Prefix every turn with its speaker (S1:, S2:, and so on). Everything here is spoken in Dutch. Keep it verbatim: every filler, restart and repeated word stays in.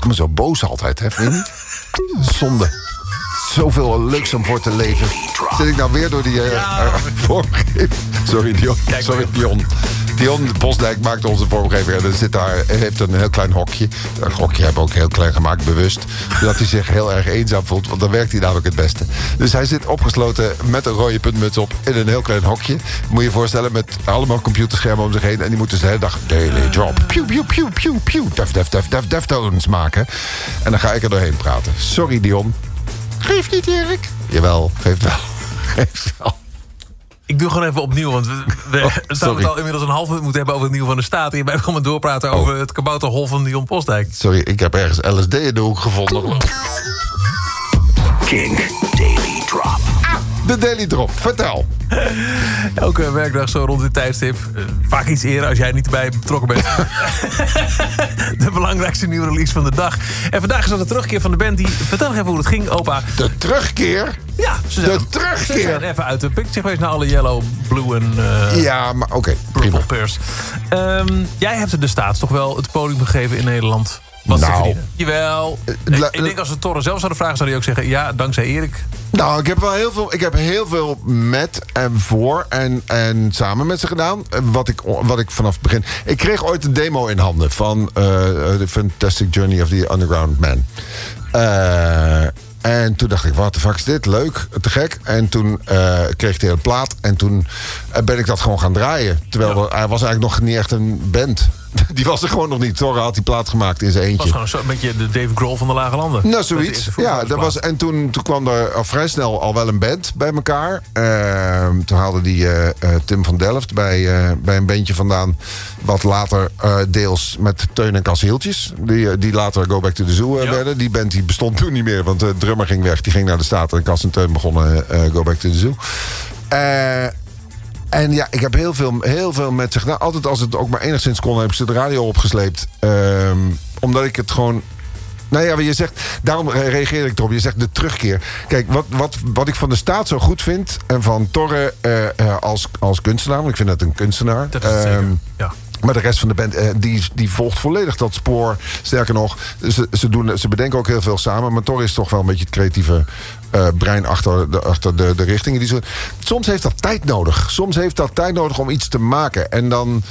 S1: maakt me zo boos altijd, hè, vind je niet? Zonde. Zoveel leuks om voor te leven. Zit ik nou weer door die uh, ja. uh, vormgeving? Sorry, Dion. Sorry, Dion. Dion Postdijk maakt onze vormgever. En zit daar, heeft een heel klein hokje. Dat hokje hebben we ook heel klein gemaakt, bewust. Zodat hij zich heel erg eenzaam voelt. Want dan werkt hij namelijk het beste. Dus hij zit opgesloten met een rode puntmuts op in een heel klein hokje. Moet je je voorstellen, met allemaal computerschermen om zich heen. En die moeten dus de hele dag daily drop. Pew, pew, pew, pew, pew. Def, def, def, def, deftones maken. En dan ga ik er doorheen praten. Sorry, Dion. Geef niet, Erik. Jawel, geeft wel. Geeft wel.
S2: Ik doe gewoon even opnieuw, want we, we oh, zouden het al inmiddels een half minuut moeten hebben over het nieuw van de staat. En je bent gewoon maar doorpraten oh. over het kabouterhol van Dion Postdijk.
S1: Sorry, ik heb ergens L S D in de hoek gevonden.
S3: Kink Daily Drop.
S1: Ah, de Daily Drop, vertel.
S2: Elke werkdag zo rond dit tijdstip. Uh, vaak iets eerder als jij niet erbij betrokken bent. De belangrijkste nieuwe release van de dag. En vandaag is dat de terugkeer van de band. Die, vertel nog even hoe het ging, opa.
S1: De terugkeer?
S2: Ja, ze
S1: de
S2: zijn,
S1: terugkeer.
S2: Ze zijn even uit de picture geweest naar alle yellow, blue en uh,
S1: ja, maar oké, okay,
S2: purple pairs. Um, jij hebt de Staats toch wel het podium gegeven in Nederland. Wat nou, ze verdienen. Jawel. Uh, ik, ik denk als we Torre zelf zouden vragen, zou hij ook zeggen... ja, dankzij Erik.
S1: Nou, ik heb wel heel veel, ik heb heel veel met en voor en, en samen met ze gedaan. Wat ik, wat ik vanaf het begin... Ik kreeg ooit een demo in handen van uh, The Fantastic Journey of the Underground Man. Uh, en toen dacht ik, wat de fuck is dit? Leuk, te gek. En toen uh, kreeg hij een plaat en toen ben ik dat gewoon gaan draaien. Terwijl ja. hij was eigenlijk nog niet echt een band. Die was er gewoon nog niet. Torre had die plaat gemaakt in zijn eentje.
S2: Het was gewoon een beetje de Dave Grohl van de Lage Landen.
S1: Nou, zoiets. Ja, dat was, en toen, toen kwam er al vrij snel al wel een band bij elkaar. Uh, toen haalde die uh, uh, Tim van Delft bij, uh, bij een bandje vandaan. Wat later uh, deels met Teun en Cas Hieltjes. Die, uh, die later Go Back to the Zoo uh, ja. werden. Die band die bestond toen niet meer. Want de drummer ging weg. Die ging naar de Staten. En Cas en Teun begonnen uh, Go Back to the Zoo. Uh, En ja, ik heb heel veel, heel veel met ze gedaan. Altijd als het ook maar enigszins kon, heb ik ze de radio opgesleept. Um, omdat ik het gewoon... Nou ja, je zegt, daarom reageer ik erop. Je zegt de terugkeer. Kijk, wat, wat, wat ik van de Staat zo goed vind... en van Torre uh, uh, als, als kunstenaar... want ik vind het een kunstenaar...
S2: Dat is het zeker, um, ja.
S1: Maar de rest van de band, uh, die, die volgt volledig dat spoor. Sterker nog, ze, ze, doen, ze bedenken ook heel veel samen. Maar Torre is toch wel een beetje het creatieve uh, brein achter, de, achter de, de richtingen. Die ze, soms heeft dat tijd nodig. Soms heeft dat tijd nodig om iets te maken. En dan